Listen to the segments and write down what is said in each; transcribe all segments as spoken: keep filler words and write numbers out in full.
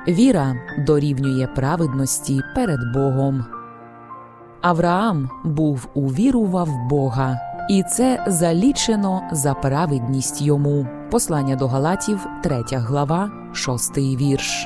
Віра дорівнює праведності перед Богом. Авраам був увірував Бога, і це залічено за праведність йому. Послання до Галатів, третя глава, шостий вірш.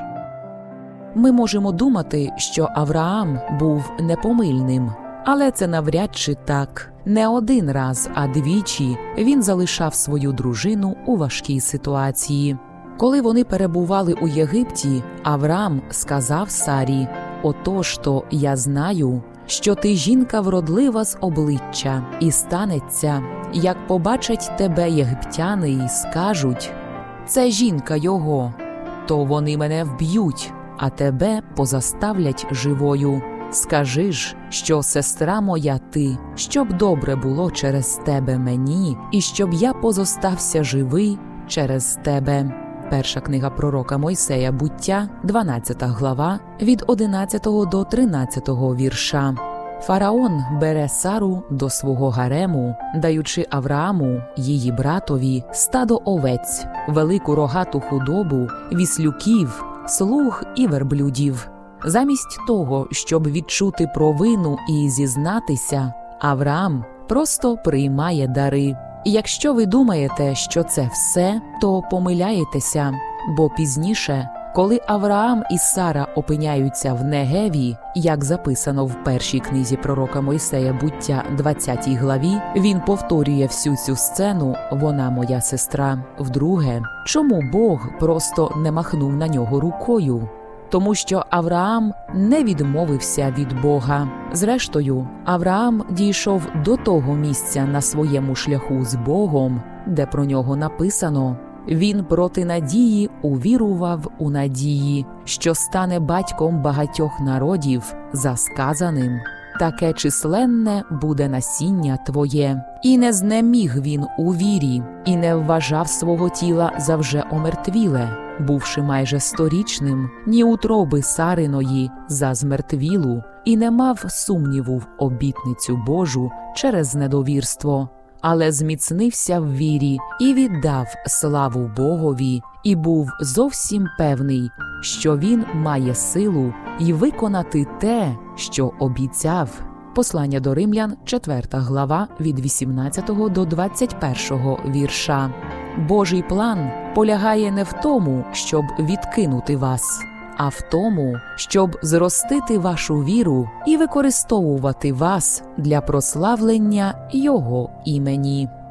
Ми можемо думати, що Авраам був непомильним, але це навряд чи так. Не один раз, а двічі він залишав свою дружину у важкій ситуації. Коли вони перебували у Єгипті, Авраам сказав Сарі: «Отож то я знаю, що ти жінка вродлива з обличчя, і станеться, як побачать тебе єгиптяни і скажуть: це жінка його, то вони мене вб'ють, а тебе позаставлять живою. Скажи ж, що сестра моя ти, щоб добре було через тебе мені, і щоб я позостався живий через тебе». Перша книга пророка Мойсея «Буття», дванадцята глава, від одинадцятого до тринадцятого вірша. Фараон бере Сару до свого гарему, даючи Аврааму, її братові, стадо овець, велику рогату худобу, віслюків, слуг і верблюдів. Замість того, щоб відчути провину і зізнатися, Авраам просто приймає дари. І якщо ви думаєте, що це все, то помиляєтеся, бо пізніше, коли Авраам і Сара опиняються в Негеві, як записано в першій книзі пророка Мойсея «Буття», двадцятій главі, він повторює всю цю сцену «Вона моя сестра». Вдруге, чому Бог просто не махнув на нього рукою? Тому що Авраам не відмовився від Бога. Зрештою, Авраам дійшов до того місця на своєму шляху з Богом, де про нього написано: «Він проти надії увірував у надії, що стане батьком багатьох народів, за сказаним: таке численне буде насіння твоє. І не знеміг він у вірі, і не вважав свого тіла за вже омертвіле, бувши майже сторічним, ні утроби Сариної за змертвілу, і не мав сумніву в обітницю Божу через недовірство, але зміцнився в вірі і віддав славу Богові, і був зовсім певний, що він має силу й виконати те, що обіцяв». Послання до Римлян, четверта глава, від вісімнадцятого до двадцять першого вірша. Божий план полягає не в тому, щоб відкинути вас, а в тому, щоб зростити вашу віру і використовувати вас для прославлення Його імені.